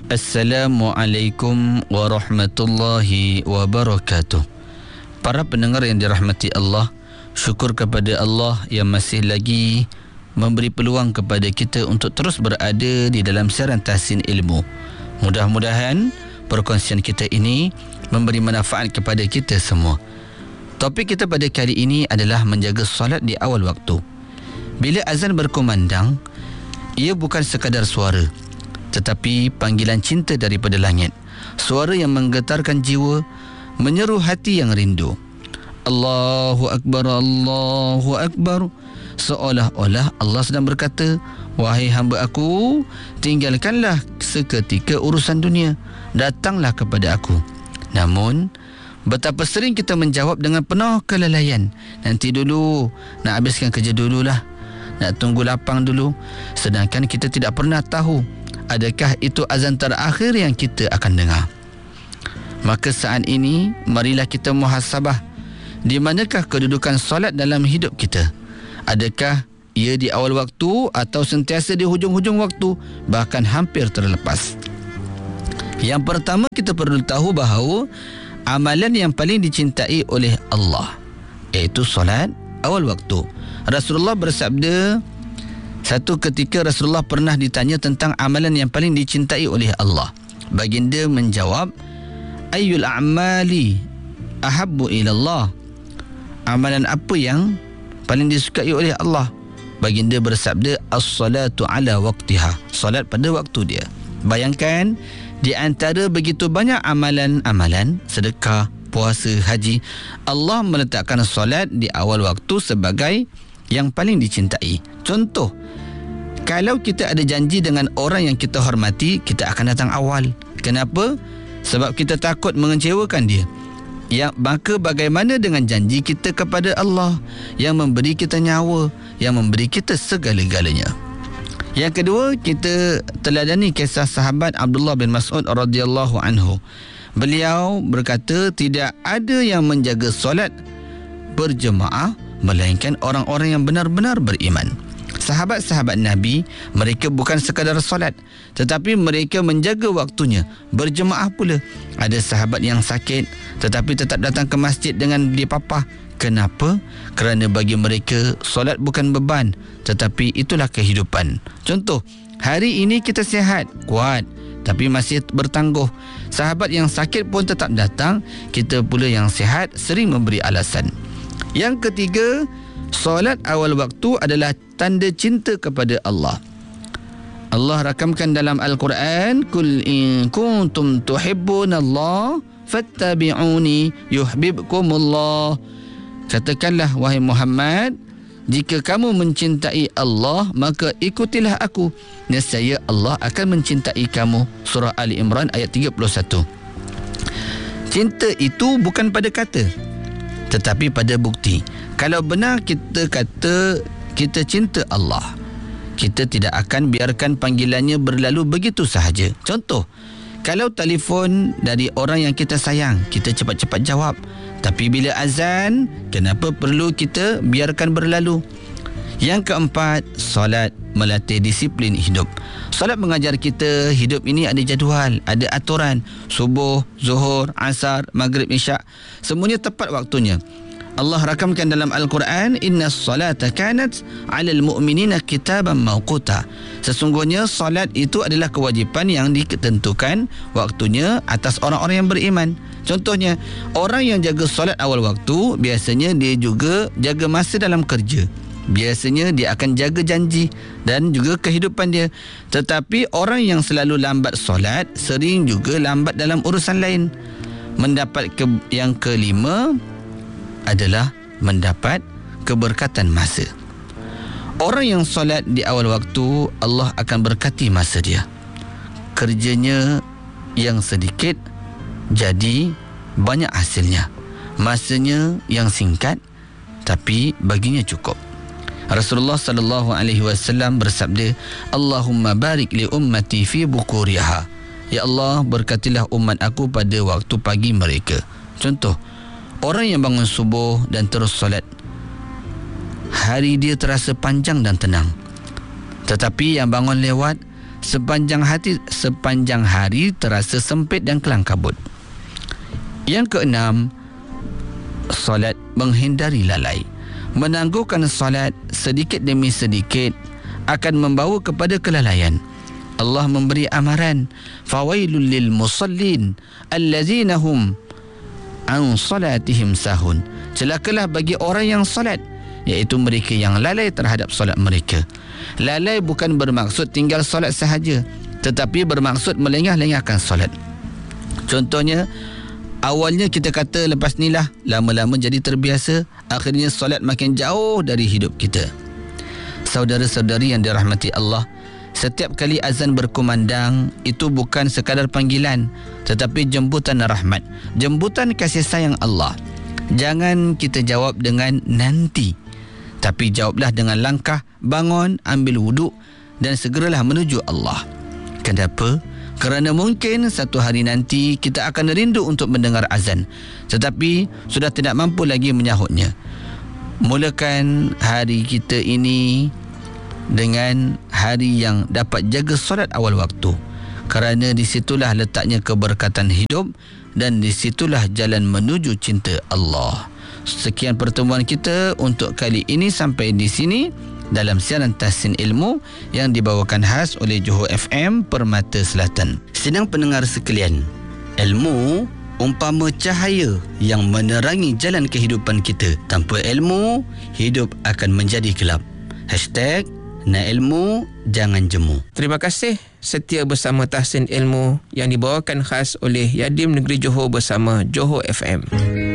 Assalamualaikum warahmatullahi wabarakatuh. Para pendengar yang dirahmati Allah, syukur kepada Allah yang masih lagi memberi peluang kepada kita untuk terus berada di dalam siaran Tahsin Ilmu. Mudah-mudahan perkongsian kita ini memberi manfaat kepada kita semua. Topik kita pada kali ini adalah menjaga solat di awal waktu. Bila azan berkumandang, ia bukan sekadar suara, tetapi panggilan cinta daripada langit. Suara yang menggetarkan jiwa, menyeru hati yang rindu. Allahu Akbar, Allahu Akbar. Seolah-olah Allah sedang berkata, wahai hamba aku, tinggalkanlah seketika urusan dunia, datanglah kepada aku. Namun, betapa sering kita menjawab dengan penuh kelalaian. Nanti dulu, nak habiskan kerja dululah, nak tunggu lapang dulu. Sedangkan kita tidak pernah tahu adakah itu azan terakhir yang kita akan dengar. Maka saat ini, marilah kita muhasabah. Di manakah kedudukan solat dalam hidup kita? Adakah ia di awal waktu atau sentiasa di hujung-hujung waktu, bahkan hampir terlepas? Yang pertama, kita perlu tahu bahawa amalan yang paling dicintai oleh Allah iaitu solat awal waktu. Rasulullah bersabda, satu ketika Rasulullah pernah ditanya tentang amalan yang paling dicintai oleh Allah. Baginda menjawab, ayyul a'mali ahabbu ilallah? Amalan apa yang paling disukai oleh Allah? Baginda bersabda, as-salatu ala waqtiha. Salat pada waktu dia. Bayangkan, di antara begitu banyak amalan-amalan, sedekah, puasa, haji, Allah meletakkan solat di awal waktu sebagai yang paling dicintai. Contoh, kalau kita ada janji dengan orang yang kita hormati, kita akan datang awal. Kenapa? Sebab kita takut mengecewakan dia. Ya, maka bagaimana dengan janji kita kepada Allah yang memberi kita nyawa, yang memberi kita segala-galanya? Yang kedua, kita teladani kisah sahabat Abdullah bin Mas'ud radhiyallahu anhu. Beliau berkata, tidak ada yang menjaga solat berjemaah melainkan orang-orang yang benar-benar beriman. Sahabat-sahabat Nabi, mereka bukan sekadar solat, tetapi mereka menjaga waktunya, berjemaah pula. Ada sahabat yang sakit tetapi tetap datang ke masjid dengan dipapah. Kenapa? Kerana bagi mereka solat bukan beban, tetapi itulah kehidupan. Contoh, hari ini kita sihat, kuat, tapi masih bertangguh. Sahabat yang sakit pun tetap datang, kita pula yang sihat sering memberi alasan. Yang ketiga, solat awal waktu adalah tanda cinta kepada Allah. Allah rakamkan dalam Al-Quran, Kul in kuntum tuhibbunallah fattabi'uni yuhibbukumullah. Katakanlah, wahai Muhammad, jika kamu mencintai Allah, maka ikutilah aku, nescaya Allah akan mencintai kamu. Surah Ali Imran ayat 31. Cinta itu bukan pada kata, tetapi pada bukti. Kalau benar kita kata kita cinta Allah, kita tidak akan biarkan panggilannya berlalu begitu sahaja. Contoh, kalau telefon dari orang yang kita sayang, kita cepat-cepat jawab. Tapi bila azan, kenapa perlu kita biarkan berlalu? Yang keempat, solat melatih disiplin hidup. Solat mengajar kita hidup ini ada jadual, ada aturan. Subuh, zuhur, asar, maghrib, isyak, semuanya tepat waktunya. Allah rakamkan dalam Al-Quran, Inna salata kanat alal mu'minina kitaban mawquta. Sesungguhnya salat itu adalah kewajipan yang ditentukan waktunya atas orang-orang yang beriman. Contohnya, orang yang jaga salat awal waktu, biasanya dia juga jaga masa dalam kerja. Biasanya dia akan jaga janji dan juga kehidupan dia. Tetapi orang yang selalu lambat solat, sering juga lambat dalam urusan lain. Yang kelima adalah mendapat keberkatan masa. Orang yang solat di awal waktu, Allah akan berkati masa dia. Kerjanya yang sedikit jadi banyak hasilnya. Masanya yang singkat tapi baginya cukup. Rasulullah sallallahu alaihi wasallam bersabda, Allahumma barik li ummati fi bukuriha. Ya Allah, berkatilah umat aku pada waktu pagi mereka. Contoh, orang yang bangun subuh dan terus solat, hari dia terasa panjang dan tenang. Tetapi yang bangun lewat, sepanjang hari terasa sempit dan kelang kabut. Yang keenam, solat menghindari lalai. Menangguhkan solat sedikit demi sedikit akan membawa kepada kelalaian. Allah memberi amaran, fawailul lil musallin allazina hum an salatihim sahun. Celakalah bagi orang yang solat, iaitu mereka yang lalai terhadap solat mereka. Lalai bukan bermaksud tinggal solat sahaja, tetapi bermaksud melengah-lengahkan solat. Contohnya, awalnya kita kata lepas ni lah, lama-lama jadi terbiasa, akhirnya solat makin jauh dari hidup kita. Saudara-saudari yang dirahmati Allah, setiap kali azan berkumandang, itu bukan sekadar panggilan, tetapi jemputan rahmat, jemputan kasih sayang Allah. Jangan kita jawab dengan nanti, tapi jawablah dengan langkah, bangun, ambil wuduk dan segeralah menuju Allah. Kenapa? Kerana mungkin satu hari nanti kita akan rindu untuk mendengar azan, tetapi sudah tidak mampu lagi menyahutnya. Mulakan hari kita ini dengan hari yang dapat jaga solat awal waktu, kerana disitulah letaknya keberkatan hidup dan disitulah jalan menuju cinta Allah. Sekian pertemuan kita untuk kali ini sampai di sini dalam siaran Tahsin Ilmu yang dibawakan khas oleh Johor FM Permata Selatan. Sidang pendengar sekalian, ilmu umpama cahaya yang menerangi jalan kehidupan kita. Tanpa ilmu, hidup akan menjadi gelap. #Nak ilmu, jangan jemu. Terima kasih setia bersama Tahsin Ilmu yang dibawakan khas oleh Yadim Negeri Johor bersama Johor FM.